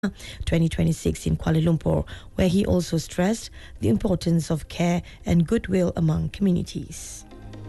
Dunia 2026 in Kuala Lumpur, where he also stressed the importance of care and goodwill among communities.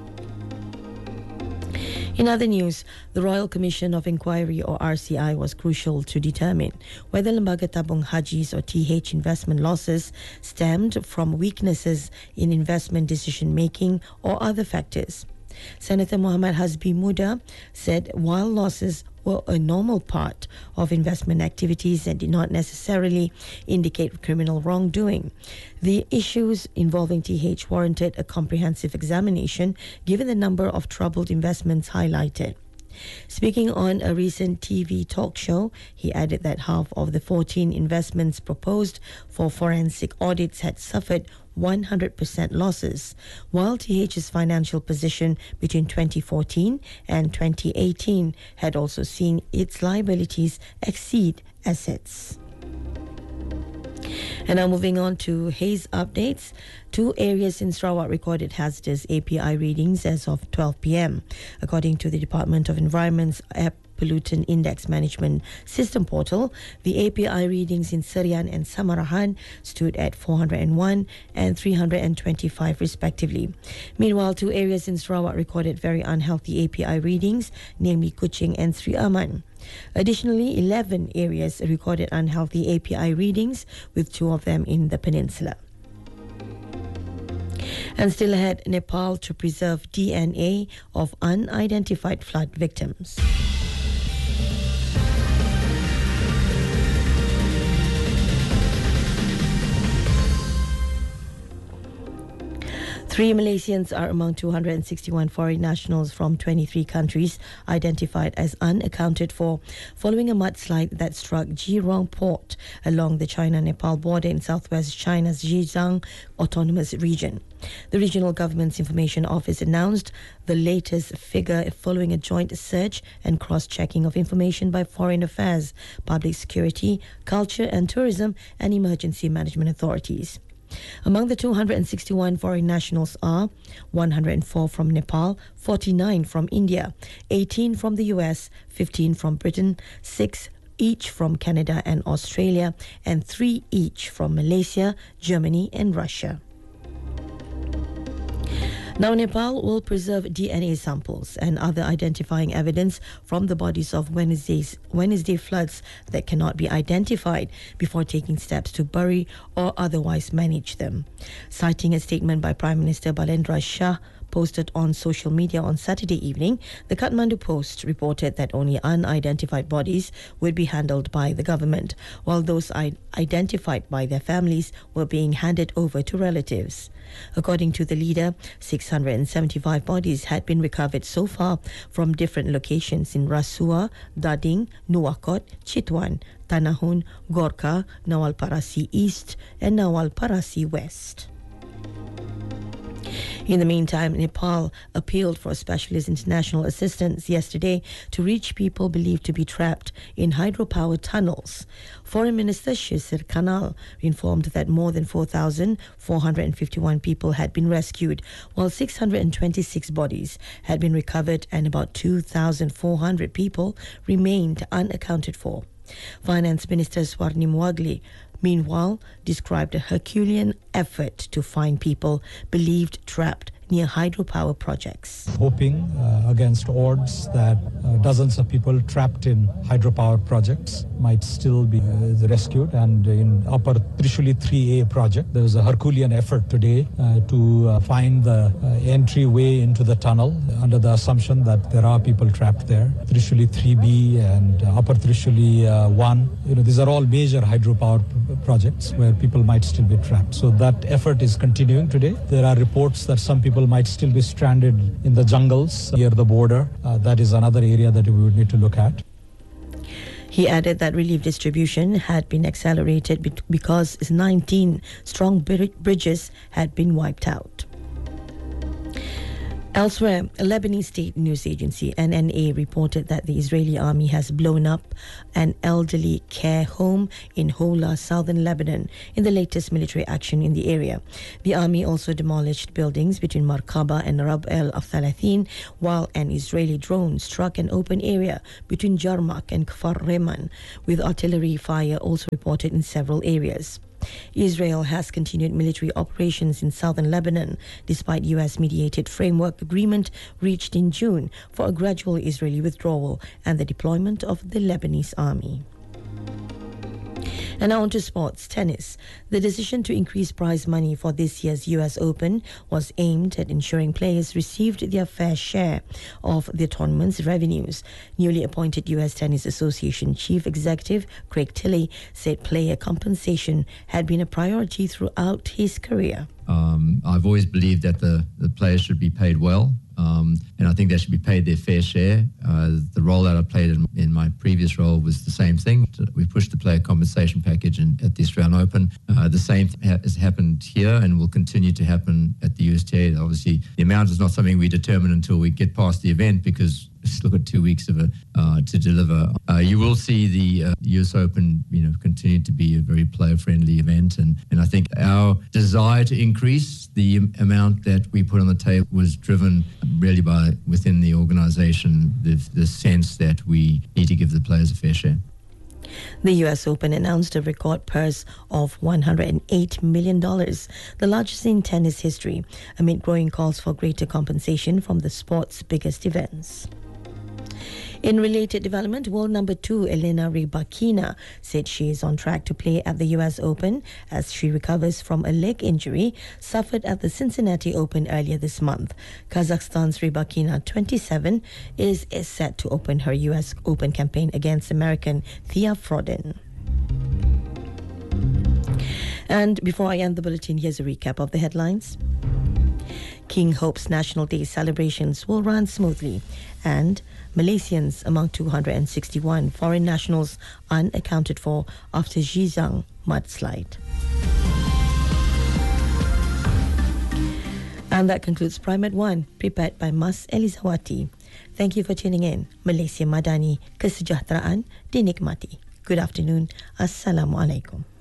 In other news, the Royal Commission of Inquiry or RCI was crucial to determine whether Lembaga Tabung Hajis or TH investment losses stemmed from weaknesses in investment decision making or other factors. Senator Muhammad Hasbi Muda said while losses were a normal part of investment activities and did not necessarily indicate criminal wrongdoing, the issues involving TH warranted a comprehensive examination given the number of troubled investments highlighted. Speaking on a recent TV talk show, he added that half of the 14 investments proposed for forensic audits had suffered 100% losses, while TH's financial position between 2014 and 2018 had also seen its liabilities exceed assets. And now moving on to haze updates. 2 areas in Sarawak recorded hazardous API readings as of 12 p.m. According to the Department of Environment's Air Pollutant Index Management System portal, the API readings in Serian and Samarahan stood at 401 and 325 respectively. Meanwhile, 2 areas in Sarawak recorded very unhealthy API readings, namely Kuching and Sri Aman. Additionally, 11 areas recorded unhealthy API readings, with 2 of them in the peninsula. And still ahead, Nepal to preserve DNA of unidentified flood victims. Three Malaysians are among 261 foreign nationals from 23 countries identified as unaccounted for following a mudslide that struck Jurong Port along the China-Nepal border in southwest China's Xizang Autonomous Region. The regional government's information office announced the latest figure following a joint search and cross-checking of information by Foreign Affairs, Public Security, Culture and Tourism and Emergency Management authorities. Among the 261 foreign nationals are 104 from Nepal, 49 from India, 18 from the US, 15 from Britain, 6 each from Canada and Australia, and 3 each from Malaysia, Germany and Russia. Now, Nepal will preserve DNA samples and other identifying evidence from the bodies of Wednesday floods that cannot be identified before taking steps to bury or otherwise manage them. Citing a statement by Prime Minister Balendra Shah posted on social media on Saturday evening, the Kathmandu Post reported that only unidentified bodies would be handled by the government, while those identified by their families were being handed over to relatives. According to the leader, 675 bodies had been recovered so far from different locations in Rasua, Dading, Nuwakot, Chitwan, Tanahun, Gorkha, Nawalparasi East and Nawalparasi West. In the meantime, Nepal appealed for specialist international assistance yesterday to reach people believed to be trapped in hydropower tunnels. Foreign Minister Shishir Kanal informed that more than 4,451 people had been rescued, while 626 bodies had been recovered and about 2,400 people remained unaccounted for. Finance Minister Swarnim Wagli meanwhile described a Herculean effort to find people believed trapped near hydropower projects. Hoping against odds that dozens of people trapped in hydropower projects might still be rescued. And in Upper Trishuli 3A project, there was a Herculean effort today to find the entryway into the tunnel under the assumption that there are people trapped there. Trishuli 3B and Upper Trishuli 1, these are all major hydropower projects where people might still be trapped. So that effort is continuing today. There are reports that some people might still be stranded in the jungles near the border. That is another area that we would need to look at. He added that relief distribution had been accelerated because 19 strong bridges had been wiped out. Elsewhere, a Lebanese state news agency, NNA, reported that the Israeli army has blown up an elderly care home in Houla, southern Lebanon, in the latest military action in the area. The army also demolished buildings between Markaba and Rab el Thalathin, while an Israeli drone struck an open area between Jarmak and Kfar Reman, with artillery fire also reported in several areas. Israel has continued military operations in southern Lebanon despite US-mediated framework agreement reached in June for a gradual Israeli withdrawal and the deployment of the Lebanese army. And now on to sports. Tennis. The decision to increase prize money for this year's US Open was aimed at ensuring players received their fair share of the tournament's revenues. Newly appointed US Tennis Association Chief Executive Craig Tilley said player compensation had been a priority throughout his career. I've always believed that the players should be paid well, and I think they should be paid their fair share. The role that I played in my previous role was the same thing. We pushed the player compensation package at the Australian Open. The same has happened here and will continue to happen at the USTA. Obviously, the amount is not something we determine until we get past the event, because still got 2 weeks of it to deliver. You will see the US Open, continue to be a very player-friendly event, and I think our desire to increase the amount that we put on the table was driven really by within the organisation, the sense that we need to give the players a fair share. The US Open announced a record purse of $108 million, the largest in tennis history, amid growing calls for greater compensation from the sport's biggest events. In related development, world number 2 Elena Rybakina said she is on track to play at the US Open as she recovers from a leg injury suffered at the Cincinnati Open earlier this month. Kazakhstan's Rybakina, 27, is set to open her US Open campaign against American Thea Frodin. And before I end the bulletin, here's a recap of the headlines. King hopes National Day celebrations will run smoothly, and Malaysians among 261 foreign nationals unaccounted for after Xizang mudslide. And that concludes Prime at 1, prepared by Mas Elizawati. Thank you for tuning in. Malaysia Madani, kesejahteraan dinikmati. Good afternoon. Assalamualaikum.